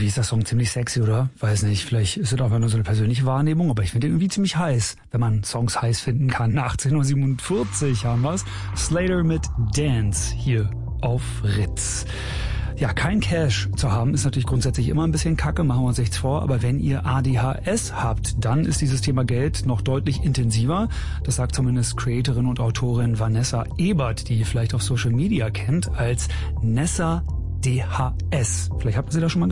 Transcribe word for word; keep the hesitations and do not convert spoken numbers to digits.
irgendwie ist der Song ziemlich sexy, oder? Weiß nicht, vielleicht ist es einfach nur so eine persönliche Wahrnehmung, aber ich finde ihn irgendwie ziemlich heiß, wenn man Songs heiß finden kann. achtzehn Uhr siebenundvierzig haben wir's. Slater mit Dance hier auf Ritz. Ja, kein Cash zu haben ist natürlich grundsätzlich immer ein bisschen kacke, machen wir uns nichts vor, aber wenn ihr A D H S habt, dann ist dieses Thema Geld noch deutlich intensiver. Das sagt zumindest Creatorin und Autorin Vanessa Ebert, die ihr vielleicht auf Social Media kennt, als Nessa D H S. Vielleicht habt ihr sie da schon mal